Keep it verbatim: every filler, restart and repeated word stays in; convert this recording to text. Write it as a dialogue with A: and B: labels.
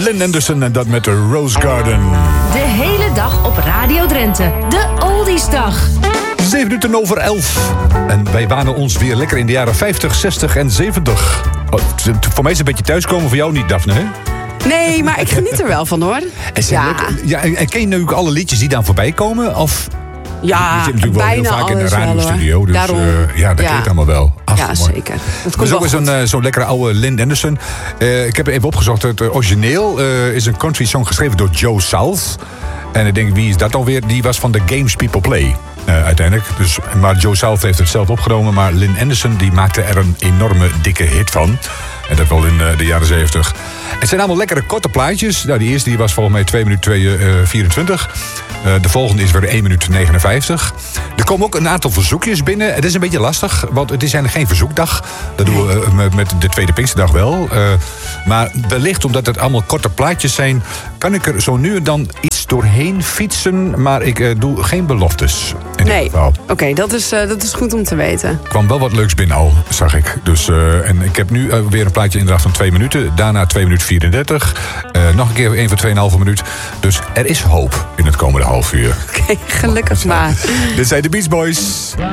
A: Lynn Anderson en dat met de Rose Garden.
B: De hele dag op Radio Drenthe. De Oldiesdag.
A: Zeven minuten over elf. En wij wanen ons weer lekker in de jaren vijftig, zestig en zeventig. Oh, voor mij is het een beetje thuiskomen, voor jou niet, Daphne, hè?
C: Nee, maar ik geniet er wel van, hoor.
A: En
C: Ja.
A: lekker, ja, en ken je nu ook alle liedjes die dan voorbij komen? Of...
C: Ja,
A: je zit natuurlijk wel heel
C: bijna
A: vaak in de
C: alles wel,
A: radiostudio.
C: hoor.
A: Dus
C: Daarom.
A: uh, ja, dat
C: Ja.
A: klinkt allemaal wel. Ach,
C: Ja,
A: mooi.
C: zeker. Dat
A: Dat
C: komt
A: is ook
C: wel
A: weer zo'n,
C: goed.
A: uh, zo'n lekkere oude Lynn Anderson. Uh, ik heb even opgezocht. Het uh, origineel uh, is een country song geschreven door Joe South. En ik denk, wie is dat alweer? Die was van The Games People Play. Uh, uiteindelijk. Dus, maar Joe South heeft het zelf opgenomen. Maar Lynn Anderson die maakte er een enorme dikke hit van. En dat wel in uh, de jaren zeventig. Het zijn allemaal lekkere korte plaatjes. Nou, die eerste die was volgens mij twee minuten vierentwintig. Uh, de volgende is weer één minuut negenenvijftig. Er komen ook een aantal verzoekjes binnen. Het is een beetje lastig, want het is eigenlijk geen verzoekdag. Dat doen we uh, met, met de Tweede Pinksterdag wel. Uh, maar wellicht omdat het allemaal korte plaatjes zijn... kan ik er zo nu en dan iets doorheen fietsen. Maar ik uh, doe geen beloftes. In
C: Nee,
A: dit geval.
C: oké, okay, dat, is, uh, dat is goed om te weten.
A: Er kwam wel wat leuks binnen al, zag ik. Dus, uh, en ik heb nu uh, weer een plaatje inderdaad van twee minuten. Daarna twee minuten vierendertig. Uh, nog een keer één van tweeënhalve minuut. Dus er is hoop in het komende half uur.
C: Oké, okay, gelukkig maar.
A: Dit zijn de Beach Boys.